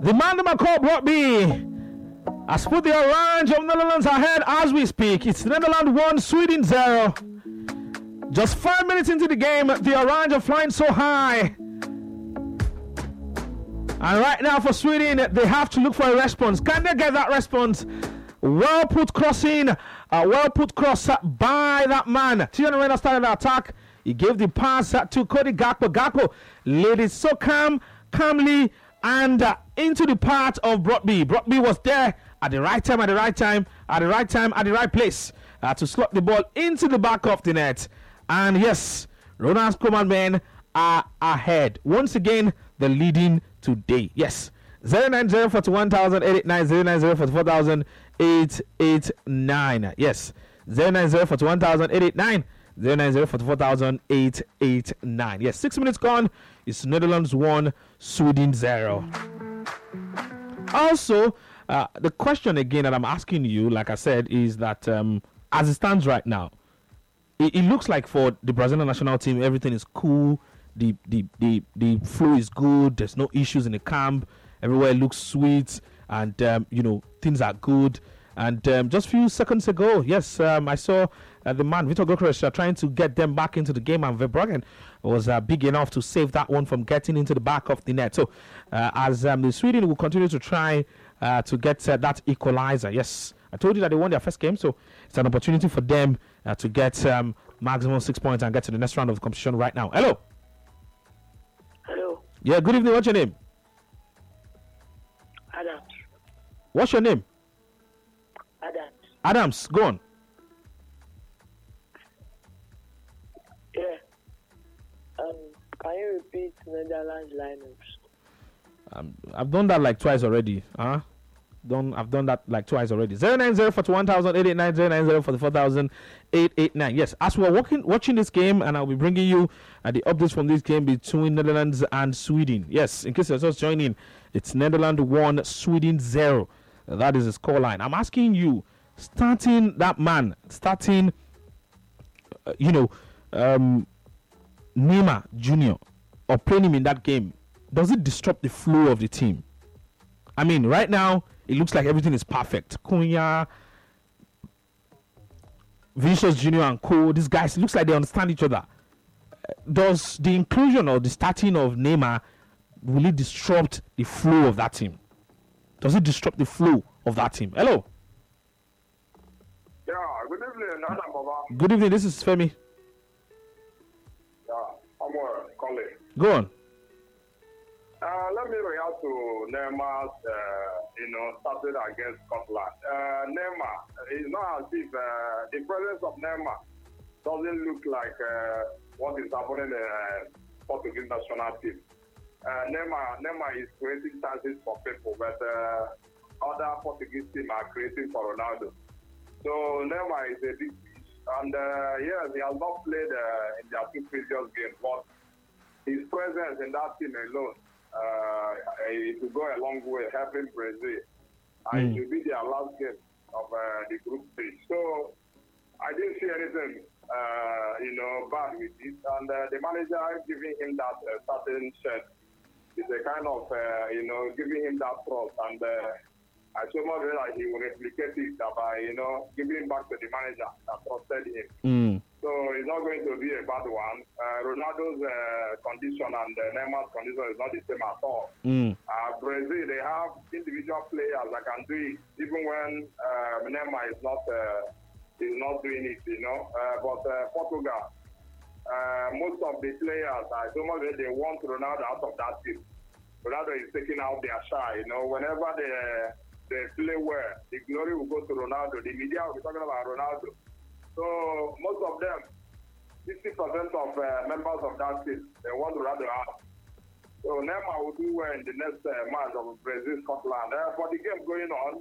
The man that called Brotby has put the Orange of Netherlands ahead as we speak. It's Netherlands 1, Sweden 0. Just 5 minutes into the game, the Orange are flying so high. And right now for Sweden, they have to look for a response. Can they get that response? Well put crossing, well put cross by that man. Tiana Reina started the attack. He gave the pass to Cody Gakpo. Gakpo laid it so calmly, and into the path of Brotby. Brotby was there at the right time, at the right place to slot the ball into the back of the net. And yes, Ronald's command men are ahead. Once again, they're leading today. Yes, 090 41,889, 090 44,889. Yes, 090 41,889, 090 44,889. Yes, 6 minutes gone. It's Netherlands 1, Sweden 0. Also, the question again that I'm asking you, like I said, is that as it stands right now, it looks like for the Brazilian national team, everything is cool. The flow is good. There's no issues in the camp. Everywhere looks sweet, and things are good. And just a few seconds ago, yes, I saw the man Vitor Gyökeres trying to get them back into the game, and Verbruggen was big enough to save that one from getting into the back of the net. So as the Sweden will continue to try to get that equalizer. Yes, I told you that they won their first game, so it's an opportunity for them to get maximum 6 points and get to the next round of the competition right now. Hello. Hello. Yeah, good evening. What's your name? Adams. What's your name? Adams. Go on. Yeah. Can you repeat Netherlands lineups? I've done that like twice already. I've done that like twice already. 090 41,889, 090 44,889. Yes, as we're watching this game, and I'll be bringing you the updates from this game between Netherlands and Sweden. Yes, in case you're just joining, it's Netherlands 1, Sweden 0. That is the scoreline. I'm asking you, starting Neymar Jr. or playing him in that game, does it disrupt the flow of the team? I mean, right now, it looks like everything is perfect. Cunha, Vinicius Jr. and Co. These guys, it looks like they understand each other. Does the inclusion or the starting of Neymar really disrupt the flow of that team? Does it disrupt the flow of that team? Hello. Yeah, good evening, Adam Baba. Good evening, this is Femi. Yeah, I'm calling. Go on. Let me react to Neymar's, starting against Scotland. Neymar, it's not as if the presence of Neymar doesn't look like what is happening in the Portuguese national team. Neymar is creating chances for people, but other Portuguese teams are creating for Ronaldo. So Neymar is a big fish, and yes, he has not played in their two previous games, but his presence in that team alone, it will go a long way helping Brazil. And it will be their last game of the group stage. So I didn't see anything, bad with it. And the manager giving him that certain shirt is a kind of, giving him that trust. And I so much that he will replicate it by, giving back to the manager that trusted him. So it's not going to be a bad one. Ronaldo's condition and Neymar's condition is not the same at all. Brazil, they have individual players that can do it, even when Neymar is not doing it, But Portugal, most of the players, I so much that they want Ronaldo out of that team. Ronaldo is taking out their shine. Whenever they play well, the glory will go to Ronaldo. The media will be talking about Ronaldo. So most of them, 60% of members of that team, they want Ronaldo out. So Neymar will do well in the next match of Brazil-Scotland. For the game going on,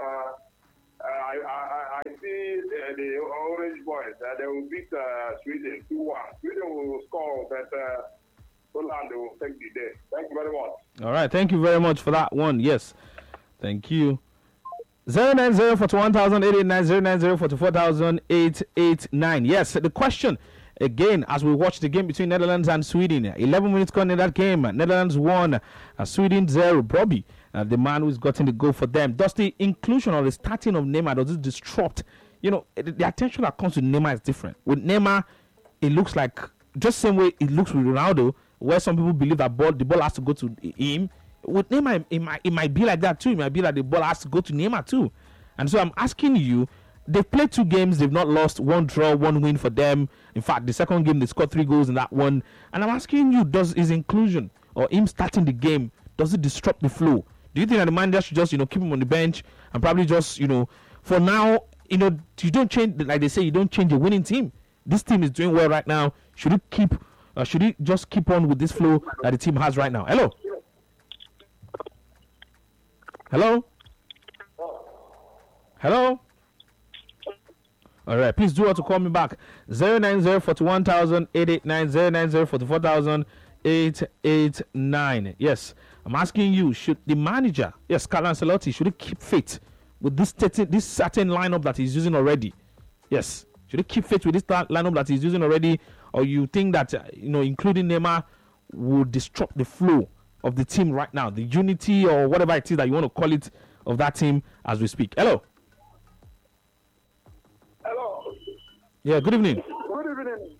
I see the Orange Boys. They will beat Sweden 2-1. Sweden will score, but Poland will take the day. Thank you very much. All right, thank you very much for that one. Yes, thank you. 090 41,889, 090 44,889. Yes, the question again as we watch the game between Netherlands and Sweden. 11 minutes gone in that game. Netherlands 1, Sweden 0. Brotby the man who's gotten the goal for them. Does the inclusion or the starting of Neymar, does it disrupt? The attention that comes with Neymar is different. With Neymar, it looks like just same way it looks with Ronaldo, where some people believe that the ball has to go to him. With Neymar, it might be like that too. It might be that the ball has to go to Neymar too. And so I'm asking you, they've played 2 games, they've not lost, 1 draw, 1 win for them. In fact, the second game, they scored 3 goals in that one. And I'm asking you, does his inclusion or him starting the game, does it disrupt the flow? Do you think that the manager should just, keep him on the bench and probably just, for now, you don't change, like they say, you don't change a winning team. This team is doing well right now. Should he just keep on with this flow that the team has right now? Hello? Hello? Hello? All right, please do want to call me back. 090-41,889, 090-44,889. Yes, I'm asking you, should the manager, Carlo Ancelotti, should he keep faith with this certain lineup that he's using already? Yes, should he keep faith with this lineup that he's using already? Or you think that, including Neymar, will disrupt the flow of the team right now, the unity or whatever it is that you want to call it of that team as we speak? Hello? Hello. Yeah, good evening. Good evening.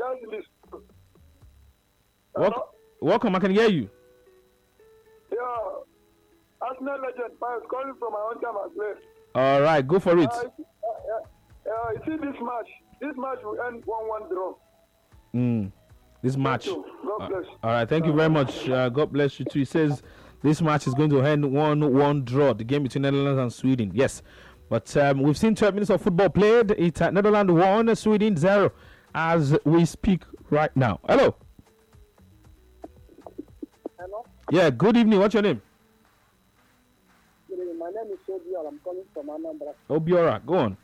Welcome, I can hear you. Yeah. Arsenal legend, Pius, calling from my own time as well. All right, go for it. You see this match will end 1-1 draw. This match. God bless. All right, thank you very much. God bless you too. He says this match is going to end 1-1 draw, the game between Netherlands and Sweden. Yes, but we've seen 12 minutes of football played. It's Netherlands 1, Sweden 0 as we speak right now. Hello. Hello. Yeah, good evening. What's your name? Good evening. My name is Obiora. I'm calling from Anambra. Obiora, go on.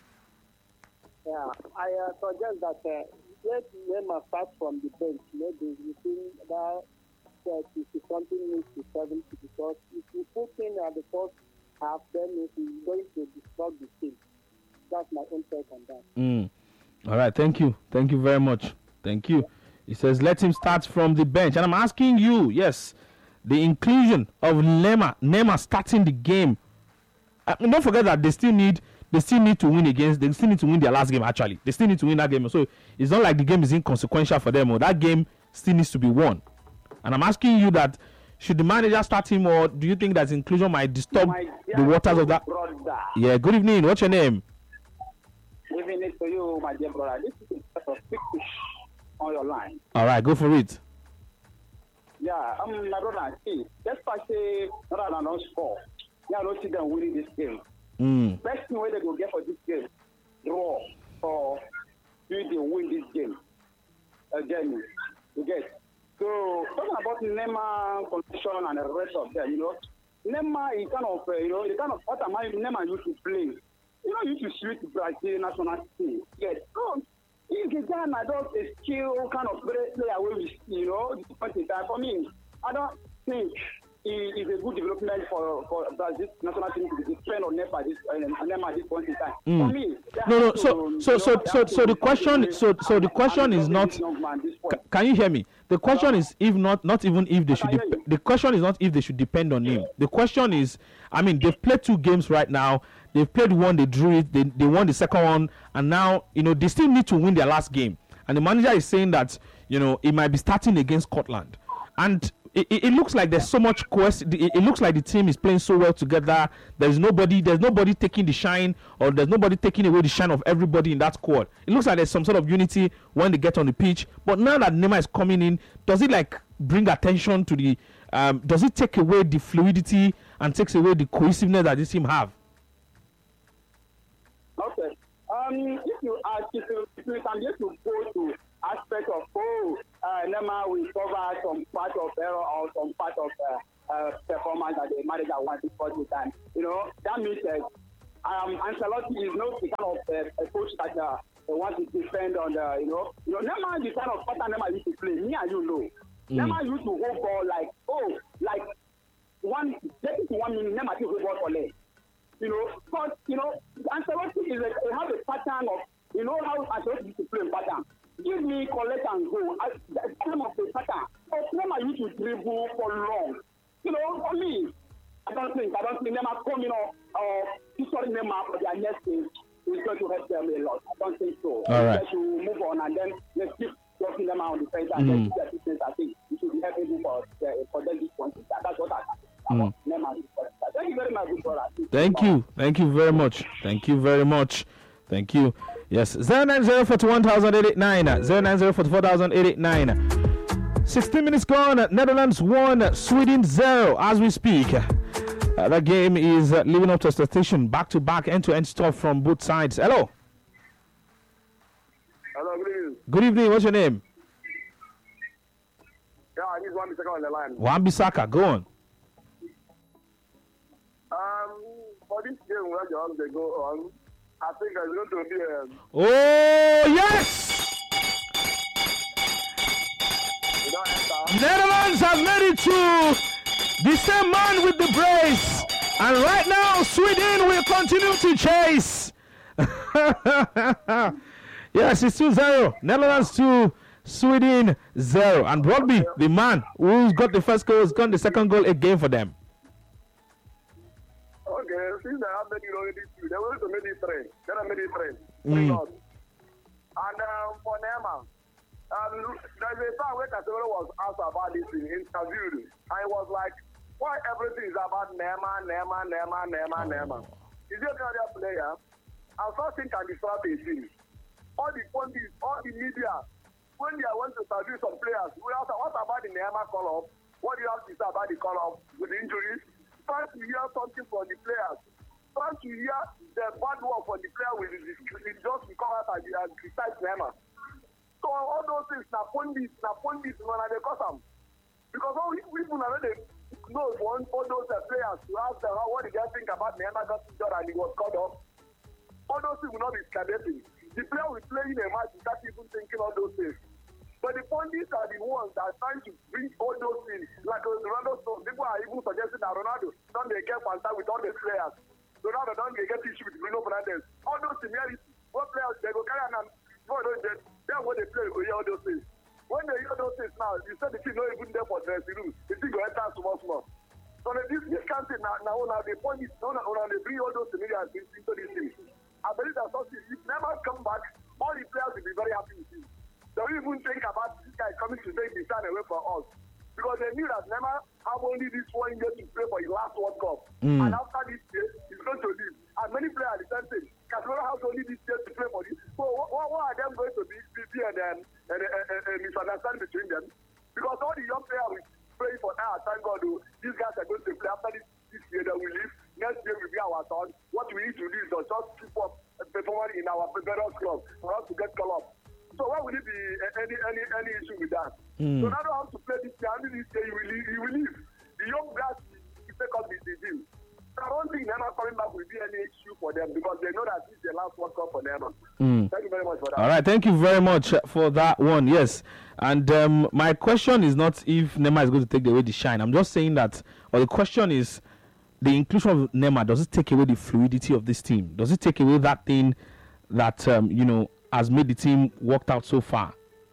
Yeah, I suggest that let Neymar start from the bench. Maybe within that 60-something minutes to 70, because if you put him at the first half, then he's going to disrupt the team. That's my own take on that. All right, thank you. Thank you very much. Thank you. He says let him start from the bench. And I'm asking you, yes, the inclusion of Neymar starting the game. Don't forget that they still need to win they still need to win their last game, actually. They still need to win that game. So it's not like the game is inconsequential for them, or that game still needs to be won. And I'm asking you that, should the manager start him, or do you think that inclusion might disturb the waters of that? Brother. Yeah, good evening. What's your name? Good evening to you, my dear brother. This is a big fish on your line. All right, go for it. Yeah, my brother, see, let's say rather than score. Yeah, I don't see them winning this game. Best thing where they go get for this game, draw, or do they win this game again? You get. So talking about Neymar condition and the rest of them, Neymar is kind of the kind of pattern Neymar used to play. Used to switch Brazil national team. Yes. So he's a guy that does a skill kind of player where we see, this point in time. For me, I don't think he is a good development for Brazil national team to depend on Neymar at this point in time. For me, no. So the question is not. Can you hear me? The question is not even if they should. The question is not if they should depend on him. The question is, they've played 2 games right now. They've played one, they drew it, they won the second one, and now they still need to win their last game. And the manager is saying that it might be starting against Scotland, and it looks like there's so much it looks like the team is playing so well together. There's nobody taking the shine, or there's nobody taking away the shine of everybody in that squad. It looks like there's some sort of unity when they get on the pitch. But now that Neymar is coming in, does it bring attention to the does it take away the fluidity and takes away the cohesiveness that this team have? Okay. If you can just go to aspect of Neymar will cover some part of error or some part of performance that the manager wants to put with time. That means Ancelotti is not the kind of a coach that wants to defend on the Neymar the kind of pattern Neymar used to play. Me and you know. Neymar used to hold ball like 1 minute. Neymar used to hold ball for leg. But Ancelotti has a pattern of how Ancelotti used to play pattern. Give me collect and go. That's kind of the pattern. But Neymar used to dribble for long. For me, think Neymar coming off historic Neymar for their next game is going to help them a lot. I don't think so. All right. To move on and then let's keep working them out on the fence and then their business. I think it should be helpful for them this one. That's what I think. Neymar. Thank you very much, brother. Thank you. Thank you very much. Thank you very much. Thank you. Yes, 09041,889, 09044,889. 16 minutes gone. Netherlands 1, Sweden 0 as we speak. That game is living up to expectation. Back-to-back, end-to-end stuff from both sides. Hello. Hello, good evening. Good evening. What's your name? Yeah, this is Wan-Bissaka on the line. Wan-Bissaka, go on. For this game where they go on, I think it's going to be Oh, yes! Netherlands have made it to the same man with the brace. And right now, Sweden will continue to chase. Yes, it's 2-0. Netherlands 2, Sweden 0. And Rugby, the man who's got the first goal, has got the second goal again for them. Okay, since I have made it already 2, they want to make it 3. Then I made it 3. And for Neymar, there's a time where Casemiro was asked about this in interview, and it was like, why everything is about Neymar? Is he a career player? And something can distract a team. All the pundits, all the media, when they want to interview some players, we ask, what about the Neymar call-up? What do you have to say about the call-up with the injuries? Try to hear something from the players. Try to hear the bad word from the player with just come out and criticize Neymar. So all those things, na pundits, when they cause them. Because all we people already know all those players to ask them what did they think about Neymar got injured and he was called up. All those things will not be scathing. The player will play in a match without even thinking all those things. But the pundits are the ones that are trying to bring all those things. Like Ronaldo, people are even suggesting that Ronaldo don't they get contact with all the players. Ronaldo don't they get issue with Bruno Fernandes. All those similarities, what players they go carry on. Then when they play, we hear all those things. When they hear those things now, you said the team not even there for dressing room. The team go enter small. So this can't say now the point is now they bring all those similarities into this team. I believe that something if never come back, all the players will be very happy with him. They will even think about this guy coming to take the stand away from us. Because they knew that Neymar have only this 1 year to play for his last World Cup. And after this year, he's going to leave. And many players are the same thing. Casemiro has only this year to play for this. So what are them going to be and misunderstanding between them? Because all the young players will play for now, thank God, these guys are going to play after this year, they will leave. Next year will be our turn. What we need to do is just keep up performing in our various clubs for us to get called up. So why would it be any issue with that? So now don't have to play this year, and this year he will leave. The young guys will take up the deal. So I don't think Neymar coming back will be any issue for them because they know that this is the last World Cup for Neymar. Thank you very much for that. All right, thank you very much for that one. Yes, and my question is not if Neymar is going to take away the shine. I'm just saying that, or the question is, the inclusion of Neymar, does it take away the fluidity of this team? Does it take away that thing that has made the team worked out so far?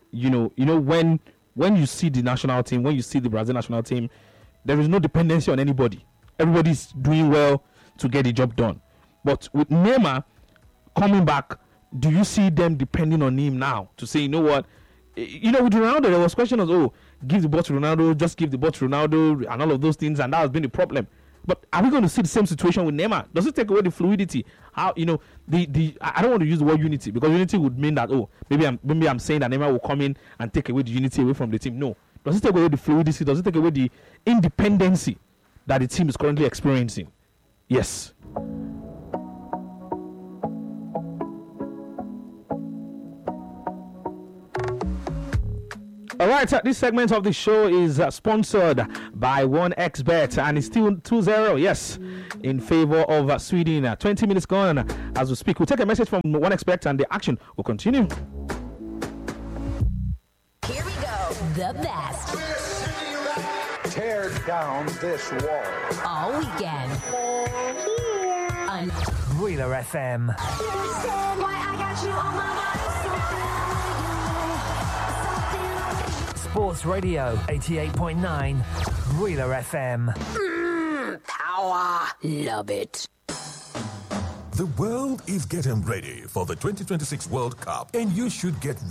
When you see the national team, when you see the Brazil national team, there is no dependency on anybody. Everybody's doing well to get the job done. But with Neymar coming back, do you see them depending on him now to say, you know what? With Ronaldo, there was question of, give the ball to Ronaldo, just give the ball to Ronaldo, and all of those things, and that has been the problem. But are we going to see the same situation with Neymar? Does it take away the fluidity? How I don't want to use the word unity because unity would mean that maybe I'm saying that Neymar will come in and take away the unity away from the team. No. Does it take away the fluidity? Does it take away the independency that the team is currently experiencing? Yes. All right, this segment of the show is sponsored by 1xBet, and it's still 2-0, yes, in favor of Sweden. 20 minutes gone as we speak. We'll take a message from 1xBet, and the action will continue. Here we go. The best. Tear down this wall. All weekend. On Wheeler FM. Why I got you on my mind. Sports Radio 88.9 Wheeler FM. Power. power. Love it. The world is getting ready for the 2026 World Cup, and you should get ready.